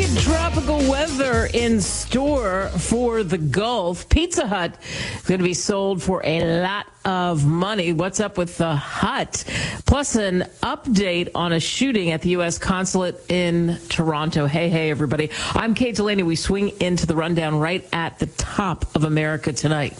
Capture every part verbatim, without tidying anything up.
Big tropical weather in store for the Gulf. Pizza Hut is going to be sold for a lot of money. What's up with the hut? Plus an update on a shooting at the U S consulate in Toronto. Hey, hey, everybody. I'm Kate Delaney. We swing into the rundown right at the top of America Tonight.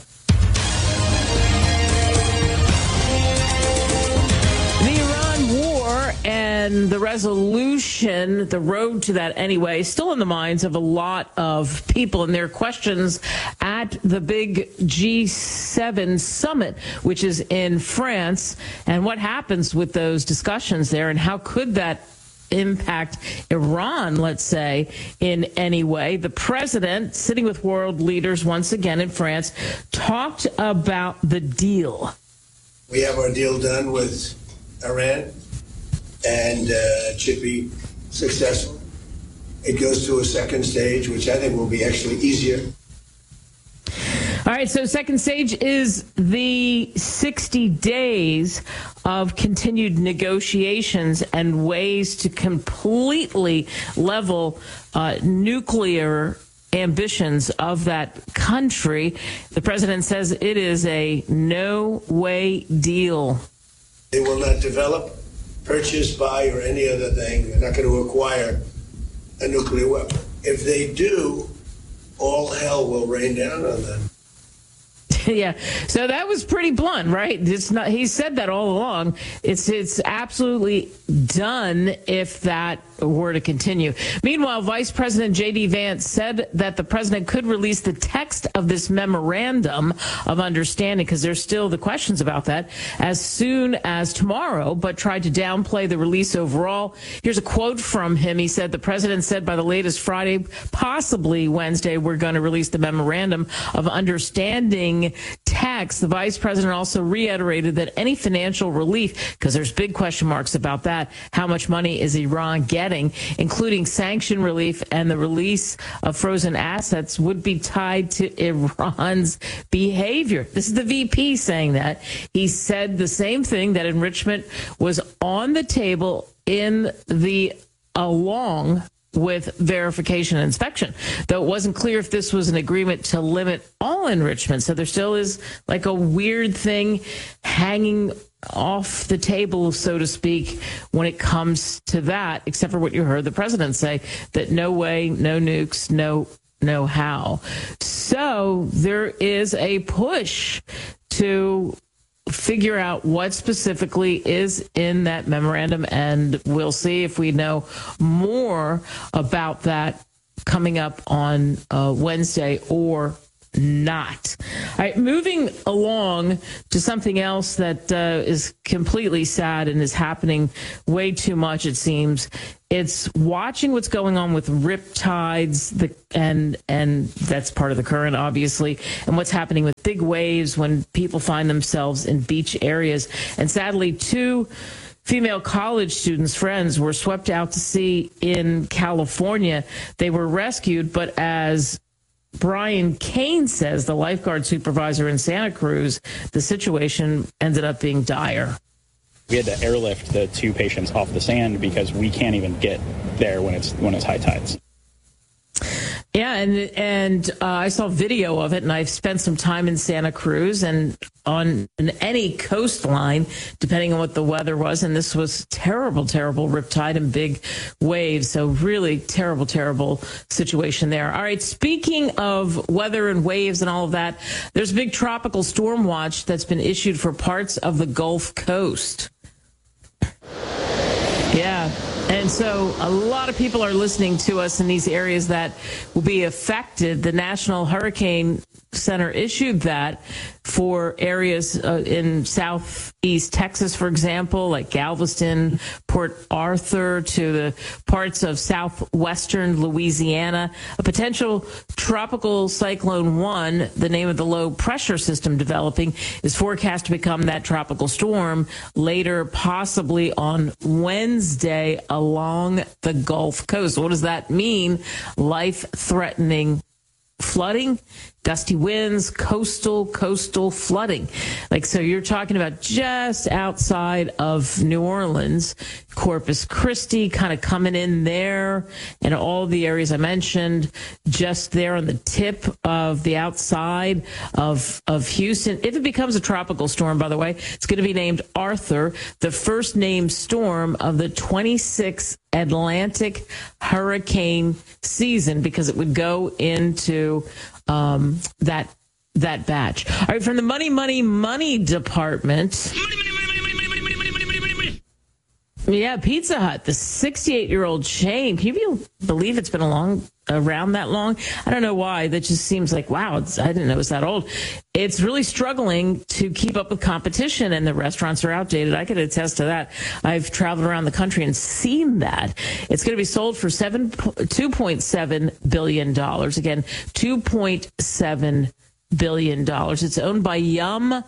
And the resolution, the road to that anyway, still in the minds of a lot of people and their questions at the big G seven summit, which is in France. And what happens with those discussions there, and how could that impact Iran, let's say, in any way? The president, sitting with world leaders once again in France, talked about the deal. We have our deal done with Iran, and uh, it should be successful. It goes to a second stage, which I think will be actually easier. All right, so second stage is the sixty days of continued negotiations and ways to completely level uh, nuclear ambitions of that country. The president says it is a no-way deal. They will not develop, purchase, buy, or any other thing. They're not going to acquire a nuclear weapon. If they do, all hell will rain down on them. Yeah, so that was pretty blunt, right? It's not. He said that all along. It's it's absolutely done if that were to continue. Meanwhile, Vice President J D Vance said that the president could release the text of this memorandum of understanding, because there's still the questions about that, as soon as tomorrow, but tried to downplay the release overall. Here's a quote from him. He said, the president said by the latest Friday, possibly Wednesday, we're going to release the memorandum of understanding text. The vice president also reiterated that any financial relief, because there's big question marks about that, how much money is Iran getting, including sanction relief and the release of frozen assets, would be tied to Iran's behavior. This is the V P saying that. He said the same thing, that enrichment was on the table in the along with verification and inspection, though it wasn't clear if this was an agreement to limit all enrichment. So there still is like a weird thing hanging off the table, so to speak, when it comes to that, except for what you heard the president say, that no way, no nukes, no, no how. So there is a push to figure out what specifically is in that memorandum, and we'll see if we know more about that coming up on uh, Wednesday or not. All right, moving along to something else that uh, is completely sad and is happening way too much, it seems. It's watching what's going on with riptides, the, and and that's part of the current, obviously, and what's happening with big waves when people find themselves in beach areas. And sadly, two female college students, friends, were swept out to sea in California. They were rescued, but as Brian Kane says, the lifeguard supervisor in Santa Cruz, the situation ended up being dire. We had to airlift the two patients off the sand because we can't even get there when it's when it's high tides. Yeah, and and uh, I saw video of it, and I've spent some time in Santa Cruz and on any coastline, depending on what the weather was, and this was terrible, terrible riptide and big waves, so really terrible, terrible situation there. All right, speaking of weather and waves and all of that, there's a big tropical storm watch that's been issued for parts of the Gulf Coast. Yeah. And so a lot of people are listening to us in these areas that will be affected. The National Hurricane Center issued that for areas uh, in southeast Texas, for example, like Galveston, Port Arthur, to the parts of southwestern Louisiana. A potential tropical cyclone one, the name of the low pressure system developing, is forecast to become that tropical storm later, possibly on Wednesday, along the Gulf Coast. What does that mean? Life-threatening flooding, gusty winds, coastal, coastal flooding. Like, so you're talking about just outside of New Orleans, Corpus Christi kind of coming in there, and all the areas I mentioned, just there on the tip of the outside of, of Houston. If it becomes a tropical storm, by the way, it's going to be named Arthur, the first named storm of the twenty-six Atlantic hurricane season, because it would go into um, that that batch. All right, from the Money, Money, Money Department. Yeah, Pizza Hut, the sixty-eight-year-old chain. Can you believe it's been a long, around that long? I don't know why. That just seems like, wow, it's, I didn't know it was that old. It's really struggling to keep up with competition, and the restaurants are outdated. I can attest to that. I've traveled around the country and seen that. It's going to be sold for seven, two point seven billion dollars. Again, two point seven billion dollars. It's owned by Yum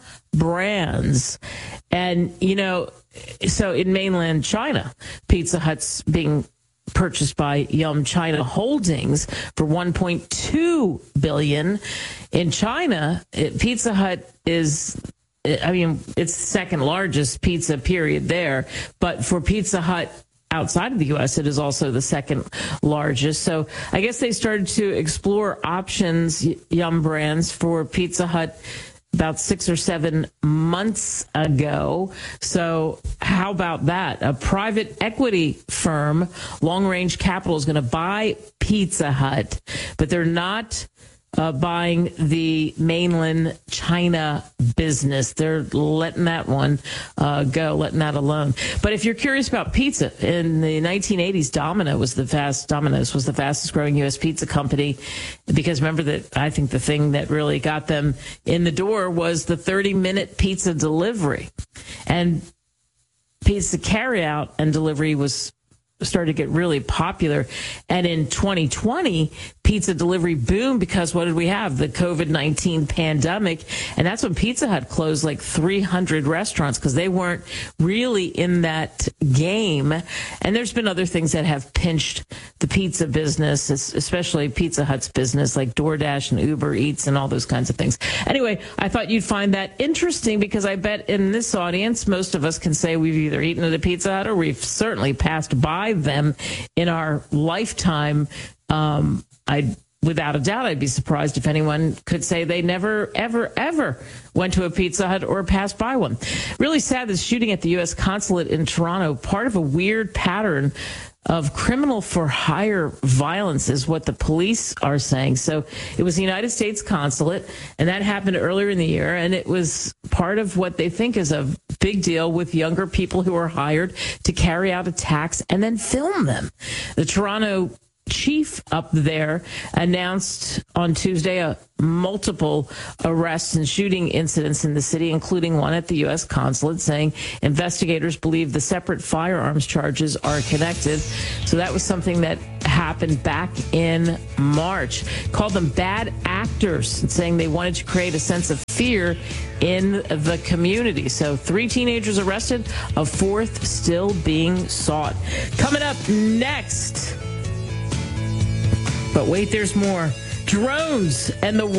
Brands. And, you know, so in mainland China, Pizza Hut's being purchased by Yum China Holdings for one point two billion dollars. In China, it, Pizza Hut is, I mean, it's the second largest pizza period there. But for Pizza Hut outside of the U S, it is also the second largest. So I guess they started to explore options, Yum Brands, for Pizza Hut about six or seven months ago. So how about that? A private equity firm, Long Range Capital, is going to buy Pizza Hut, but they're not uh, buying the mainland China business. They're letting that one uh, go, letting that alone. But if you're curious about pizza, in the nineteen eighties, Domino was the fast, Domino's was the fastest growing U S pizza company, because remember that I think the thing that really got them in the door was the thirty minute pizza delivery. And pizza carryout and delivery was started to get really popular. And in twenty twenty, pizza delivery boomed because what did we have? The COVID nineteen pandemic. And that's when Pizza Hut closed like three hundred restaurants because they weren't really in that game. And there's been other things that have pinched the pizza business, especially Pizza Hut's business, like DoorDash and Uber Eats and all those kinds of things. Anyway, I thought you'd find that interesting, because I bet in this audience, most of us can say we've either eaten at a Pizza Hut or we've certainly passed by them in our lifetime. Um, I, without a doubt, I'd be surprised if anyone could say they never, ever, ever went to a Pizza Hut or passed by one. Really sad, this shooting at the U S consulate in Toronto, part of a weird pattern of criminal for hire violence is what the police are saying. So it was the United States consulate, and that happened earlier in the year, and it was part of what they think is a big deal with younger people who are hired to carry out attacks and then film them. The Toronto chief up there announced on Tuesday a multiple arrests and shooting incidents in the city, including one at the U S consulate, saying investigators believe the separate firearms charges are connected. So that was something that happened back in March. Called them bad actors, saying they wanted to create a sense of fear in the community. So three teenagers arrested, a fourth still being sought. Coming up next. But wait, there's more. Drones and the